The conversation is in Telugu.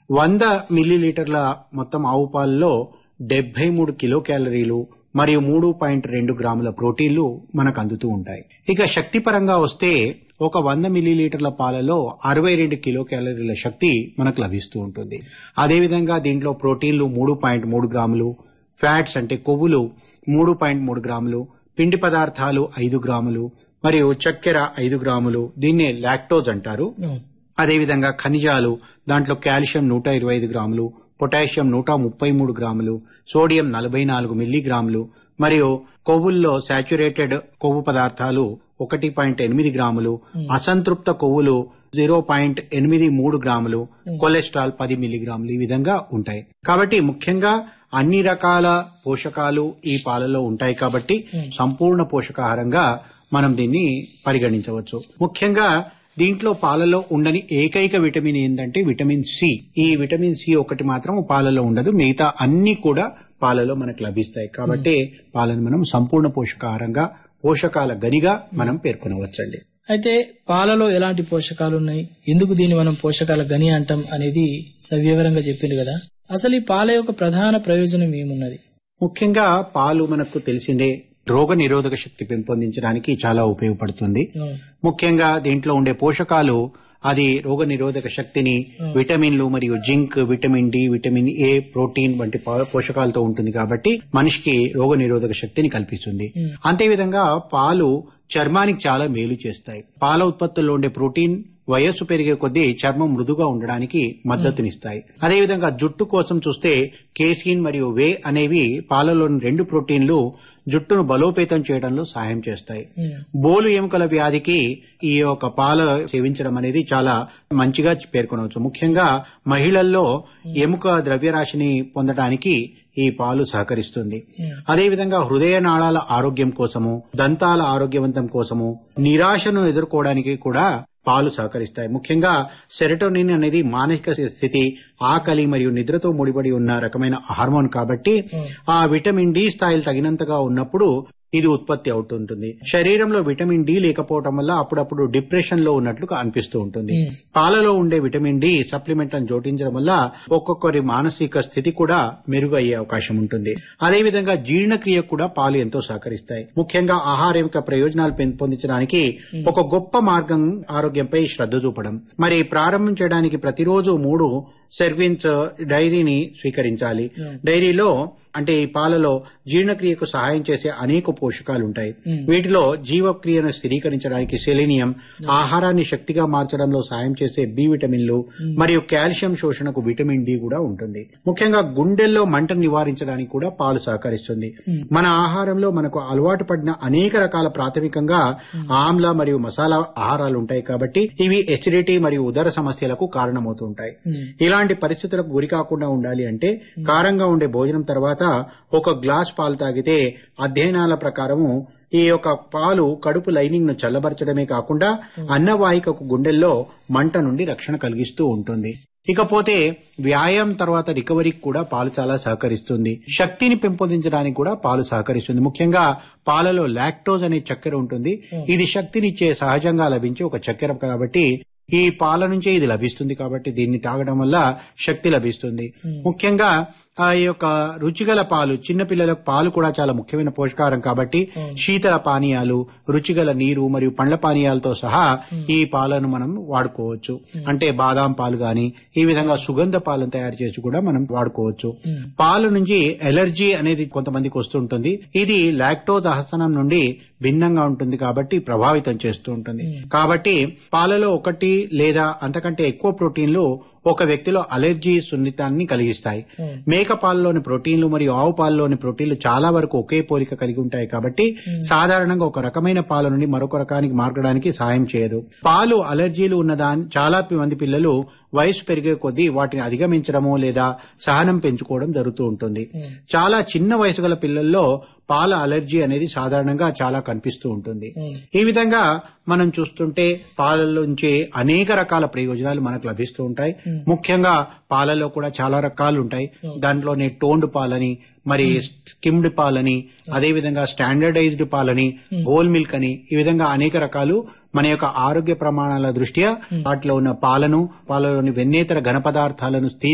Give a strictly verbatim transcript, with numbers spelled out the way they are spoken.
వంద మిల్లీలీటర్ల మొత్తం ఆవు పాలలో డెబ్బై మూడు కిలో క్యాలరీలు మరియు మూడు పాయింట్ రెండు గ్రాముల ప్రోటీన్లు మనకు అందుతూ ఉంటాయి. ఇక శక్తి పరంగా వస్తే ఒక వంద మిల్లీలీటర్ల పాలలో అరవై రెండు కిలో క్యాలరీల శక్తి మనకు లభిస్తూ ఉంటుంది. అదేవిధంగా దీంట్లో ప్రోటీన్లు మూడు పాయింట్ మూడు గ్రాములు, ఫ్యాట్స్ అంటే కొవ్వులు మూడు పాయింట్ మూడు గ్రాములు, పిండి పదార్థాలు ఐదు గ్రాములు మరియు చక్కెర ఐదు గ్రాములు, దీన్నే లాక్టోజ్ అంటారు. అదేవిధంగా ఖనిజాలు, దాంట్లో కాల్షియం నూట ఇరవై ఐదు గ్రాములు, పొటాషియం నూట ముప్పై మూడు గ్రాములు, సోడియం నలభై నాలుగు మిల్లీగ్రాములు మరియు కొవ్వుల్లో శాచ్యురేటెడ్ కొవ్వు పదార్థాలు ఒకటి పాయింట్ ఎనిమిది గ్రాములు, అసంతృప్త కొవ్వులు జీరో పాయింట్ ఎనిమిది మూడు గ్రాములు, కొలెస్ట్రాల్ పది మిల్లీగ్రాములు ఈ విధంగా ఉంటాయి. కాబట్టి ముఖ్యంగా అన్ని రకాల పోషకాలు ఈ పాలలో ఉంటాయి కాబట్టి సంపూర్ణ పోషకాహారంగా మనం దీన్ని పరిగణించవచ్చు. ముఖ్యంగా దీంట్లో పాలలో ఉండని ఏకైక విటమిన్ ఏంటంటే విటమిన్ సి. ఈ విటమిన్ సి ఒకటి మాత్రం పాలలో ఉండదు, మిగతా అన్ని కూడా పాలలో మనకు లభిస్తాయి. కాబట్టి పాలను మనం సంపూర్ణ పోషకాహారంగా, పోషకాల గనిగా మనం పేర్కొనవచ్చండి. అయితే పాలలో ఎలాంటి పోషకాలు ఉన్నాయి, ఎందుకు దీన్ని మనం పోషకాల గని అంటాం అనేది సవివరంగా చెప్పిండు కదా. అసలు ఈ పాల యొక్క ప్రధాన ప్రయోజనం ఏమున్నది? ముఖ్యంగా పాలు మనకు తెలిసిందే రోగ నిరోధక శక్తి పెంపొందించడానికి చాలా ఉపయోగపడుతుంది. ముఖ్యంగా దీంట్లో ఉండే పోషకాలు అది రోగ నిరోధక శక్తిని, విటమిన్లు మరియు zinc, vitamin D, vitamin A, protein వంటి పోషకాలతో ఉంటుంది కాబట్టి మనిషికి రోగ నిరోధక శక్తిని కల్పిస్తుంది. అంతేవిధంగా పాలు చర్మానికి చాలా మేలు చేస్తాయి. పాల ఉత్పత్తుల్లో ఉండే ప్రోటీన్ వయస్సు పెరిగే కొద్దీ చర్మం మృదుగా ఉండడానికి మద్దతునిస్తాయి. అదేవిధంగా జుట్టు కోసం చూస్తే కేసిన్ మరియు వే అనేవి పాలలోని రెండు ప్రోటీన్లు జుట్టును బలోపేతం చేయడంలో సహాయం చేస్తాయి. బోలు ఎముకల వ్యాధికి ఈ యొక్క పాల సేవించడం అనేది చాలా మంచిగా పేర్కొనవచ్చు. ముఖ్యంగా మహిళల్లో ఎముక ద్రవ్యరాశిని పొందడానికి ఈ పాలు సహకరిస్తుంది. అదేవిధంగా హృదయ నాళాల ఆరోగ్యం కోసము, దంతాల ఆరోగ్యవంతం కోసము, నిరాశను ఎదుర్కోవడానికి కూడా పాలు సహకరిస్తాయి. ముఖ్యంగా సెరటోనిన్ అనేది మానసిక స్థితి, ఆకలి మరియు నిద్రతో ముడిపడి ఉన్న రకమైన హార్మోన్ కాబట్టి ఆ విటమిన్ డి స్థాయిలు తగినంతగా ఉన్నప్పుడు ఇది ఉత్పత్తి అవుతుంటుంది. శరీరంలో విటమిన్ డి లేకపోవడం వల్ల అప్పుడప్పుడు డిప్రెషన్ లో ఉన్నట్లు అనిపిస్తూ ఉంటుంది. పాలలో ఉండే విటమిన్ డి సప్లిమెంట్లను జోడించడం వల్ల ఒక్కొక్కరి మానసిక స్థితి కూడా మెరుగయ్యే అవకాశం ఉంటుంది. అదేవిధంగా జీర్ణక్రియ కూడా పాలు ఎంతో సహకరిస్తాయి. ముఖ్యంగా ఆహారం యొక్క ప్రయోజనాలు పెంపొందించడానికి ఒక గొప్ప మార్గం ఆరోగ్యంపై శ్రద్ధ చూపడం. మరి ప్రారంభం చేయడానికి ప్రతిరోజు మూడు సర్వింగ్స్ డైరీని స్వీకరించాలి. డైరీలో అంటే ఈ పాలలో జీర్ణక్రియకు సహాయం చేసే అనేక పోషకాలు ఉంటాయి. వీటిలో జీవక్రియను స్థిరీకరించడానికి సెలీనియం, ఆహారాన్ని శక్తిగా మార్చడంలో సహాయం చేసే బి విటమిన్లు మరియు కాల్షియం శోషణకు విటమిన్ డి కూడా ఉంటుంది. ముఖ్యంగా గుండెల్లో మంటను నివారించడానికి కూడా పాలు సహకరిస్తుంది. మన ఆహారంలో మనకు అలవాటు పడిన అనేక రకాల ప్రాథమికంగా ఆమ్ల మరియు మసాలా ఆహారాలు ఉంటాయి కాబట్టి ఇవి ఎసిడిటీ మరియు ఉదర సమస్యలకు కారణమవుతూ ఉంటాయి. ఇలాంటి పరిస్థితులకు గురి కాకుండా ఉండాలి అంటే కారంగా ఉండే భోజనం తర్వాత ఒక గ్లాస్ పాలు తాగితే అధ్యయనాల ప్రకారము ఈ యొక్క పాలు కడుపు లైనింగ్ ను చల్లబరచడమే కాకుండా అన్నవాహికకు గుండెల్లో మంట నుండి రక్షణ కలిగిస్తూ ఉంటుంది. ఇకపోతే వ్యాయామం తర్వాత రికవరీకి కూడా పాలు చాలా సహకరిస్తుంది. శక్తిని పెంపొందించడానికి కూడా పాలు సహకరిస్తుంది. ముఖ్యంగా పాలలో లాక్టోజ్ అనే చక్కెర ఉంటుంది. ఇది శక్తినిచ్చే సహజంగా లభించే ఒక చక్కెర కాబట్టి ఈ పాల నుంచే ఇది లభిస్తుంది కాబట్టి దీన్ని తాగడం వల్ల శక్తి లభిస్తుంది. ముఖ్యంగా ఆ యొక్క రుచిగల పాలు, చిన్నపిల్లలకు పాలు కూడా చాలా ముఖ్యమైన పోషకాహారం కాబట్టి శీతల పానీయాలు, రుచిగల నీరు మరియు పండ్ల పానీయాలతో సహా ఈ పాలను మనం వాడుకోవచ్చు. అంటే బాదాం పాలు గాని ఈ విధంగా సుగంధ పాలను తయారు చేసి కూడా మనం వాడుకోవచ్చు. పాలు నుంచి ఎలర్జీ అనేది కొంతమందికి వస్తుంటుంది. ఇది లాక్టోజ్ ఆహ్వానం నుండి భిన్నంగా ఉంటుంది కాబట్టి ప్రభావితం చేస్తూ ఉంటుంది. కాబట్టి పాలలో ఒకటి లేదా అంతకంటే ఎక్కువ ప్రోటీన్లు ఒక వ్యక్తిలో అలెర్జీ సున్నితాన్ని కలిగిస్తాయి. మేక పాలలోని ప్రోటీన్లు మరియు ఆవు పాలలోని ప్రోటీన్లు చాలా వరకు ఒకే పోలిక కలిగి ఉంటాయి కాబట్టి సాధారణంగా ఒక రకమైన పాల నుండి మరొక రకానికి మార్చడానికి సాయం చేయదు. పాలు అలెర్జీలు ఉన్నదాన్ని చాలా మంది పిల్లలు వయసు పెరిగే కొద్దీ వాటిని అధిగమించడమో లేదా సహనం పెంచుకోవడం జరుగుతూ ఉంటుంది. చాలా చిన్న వయసు గల పిల్లల్లో పాల అలర్జీ అనేది సాధారణంగా చాలా కనిపిస్తూ ఉంటుంది. ఈ విధంగా మనం చూస్తుంటే పాలలోంచి అనేక రకాల ప్రయోజనాలు మనకు లభిస్తూ ఉంటాయి. ముఖ్యంగా పాలలో కూడా చాలా రకాలు ఉంటాయి. దాంట్లోనే టోన్డ్ పాలని, మరి స్కిమ్డ్ పాలని, అదేవిధంగా స్టాండర్డైజ్డ్ పాలని, హోల్ మిల్క్ అని ఈ విధంగా అనేక రకాలు మన యొక్క ఆరోగ్య ప్రమాణాల దృష్ట్యా వాటిలో ఉన్న పాలను, పాలలోని వెన్నేతర ఘన పదార్థాలను